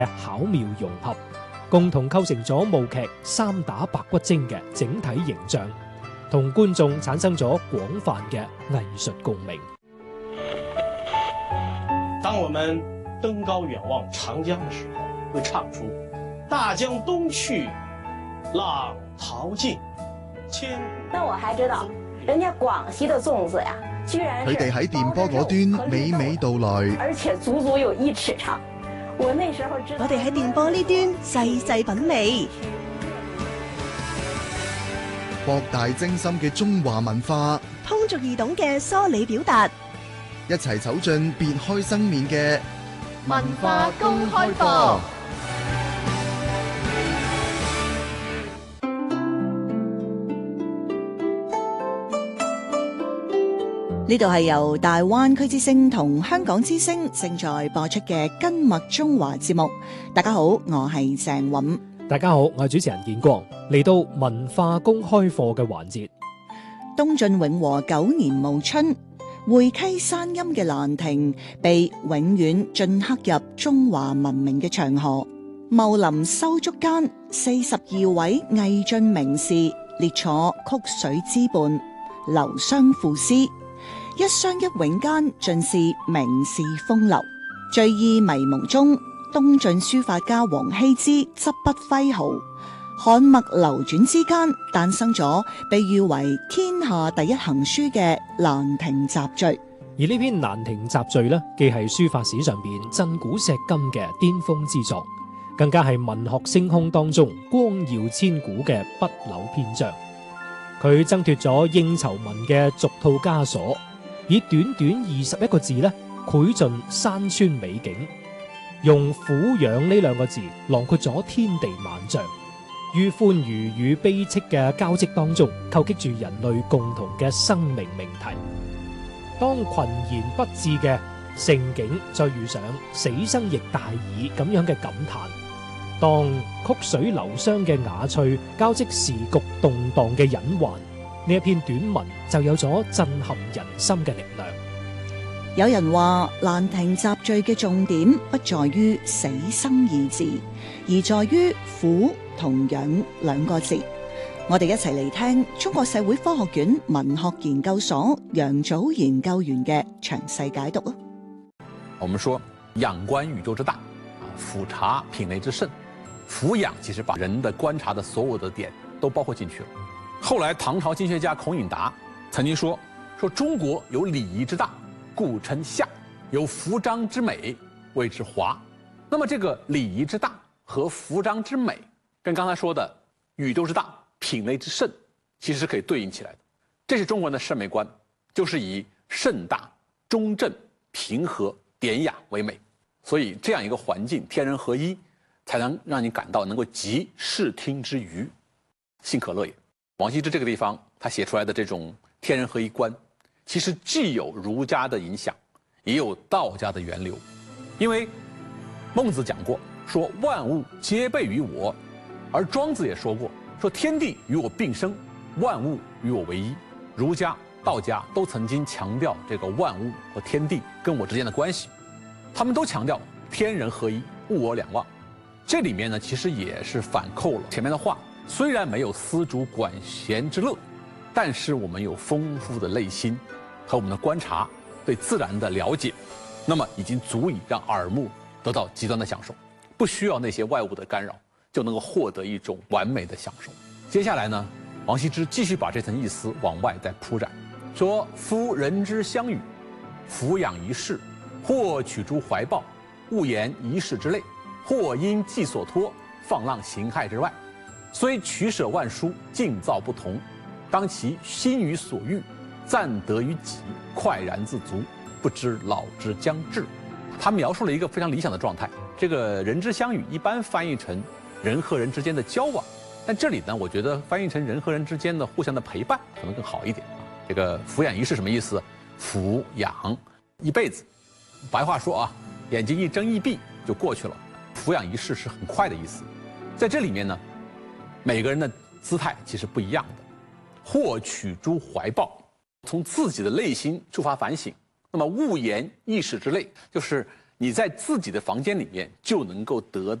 巧妙融合，共同構成咗舞劇《三打白骨精》嘅整體形象，同觀眾產生咗廣泛嘅藝術共鳴。 當我們登高遠望長江的時候，會唱出“大江東去，浪淘盡，千古”。 但我還知道，人家廣西的粽子呀，居然佢哋喺電波嗰端娓娓道來， 而且足足有1尺長。我那時候知道， 我哋喺電波呢端細細品味， 博大精深嘅中華文化， 通俗易懂嘅梳理表達， 一齊走進別開生面嘅文化公開課。呢度係由大灣區之聲同香港之聲正在播出嘅《根脈中華》節目。大家好，我係鄭韻。 大家好，我係主持人建光。嚟到文化公開課嘅環節， 東晉永和9年暮春，會稽山陰嘅蘭亭被永遠鐫刻入中華文明嘅長河。茂林修築間，42位魏晉名士列坐曲水之畔，流觴賦詩。一觴一詠間盡是名士風流。醉意迷蒙中，東晉書法家王羲之執筆揮毫，漢墨流轉之間誕生咗被譽為天下第一行書嘅《蘭亭集序》。 而呢篇《蘭亭集序》呢，既係書法史上邊震古錫今嘅巔峰之作，更加係文學星空當中光耀千古嘅不朽篇章。佢掙脫咗應酬文嘅俗套枷鎖，以短短21個字呢，繪盡山川美景，用俯仰呢2個字囊括咗天地萬象，於歡愉與悲戚嘅交織當中，構擊住人類共同嘅生命命題。當群言不至嘅盛景再遇上死生亦大矣咁樣嘅感嘆，當曲水流觴嘅雅趣交織時局動盪嘅隱患，呢一篇短文就有咗震撼人心嘅力量。 有人話《蘭亭集序》嘅重點不在於死生2字，而在於俯同仰2個字。我哋一齊嚟聽中國社會科學院文學研究所楊祖研究員嘅詳細解讀啊！ 我們說仰觀宇宙之大，俯察品類之盛，俯仰其實把人的觀察的所有的點都包括進去了。後來唐朝經學家孔穎達曾經說中國有禮儀之大，故稱夏；有服裝之美，謂之華。那麼這個禮儀之大和服裝之美，跟剛才說的宇宙之大、品類之盛，其實是可以對應起來的。這是中國人的審美觀，就是以盛大、中正、平和、典雅為美。所以這樣一個環境，天人合一，才能讓你感到能夠集視聽之娛，幸可樂也。王羲之這個地方，他寫出來的這種天人合一觀，其實既有儒家的影響，也有道家的源流。因為孟子講過，說萬物皆備於我，而莊子也說過，說天地與我並生，萬物與我為一。儒家、道家都曾經強調這個萬物和天地跟我之間的關係，他們都強調天人合一，物我兩忘。這裏面呢，其實也是反扣了前面的話。雖然沒有絲竹管弦之樂，但是我們有豐富的內心和我們的觀察，對自然的了解，那麼已經足以讓耳目得到極端的享受，不需要那些外物的干擾，就能夠獲得一種完美的享受。接下來呢，王羲之繼續把這層意思往外再鋪展，說夫人之相與，俯仰一世，或取諸懷抱，勿言一世之類，或因寄所託，放浪形骸之外。雖取捨萬殊，境造不同，當其心於所欲，暫得於己，快然自足，不知老之將至。他描述了一個非常理想的狀態。這個人之相與一般翻譯成人和人之間的交往，但這裡呢，我覺得翻譯成人和人之間的互相的陪伴可能更好一點。這個俯仰一世什麼意思？俯仰一輩子，白話說啊，眼睛一睜一閉就過去了。俯仰一世是很快的意思。在這裡面呢，每個人的姿態其實不一樣的，或取諸懷抱，從自己的內心出發反省。那麼勿言一世之類，就是你在自己的房间里面就能够得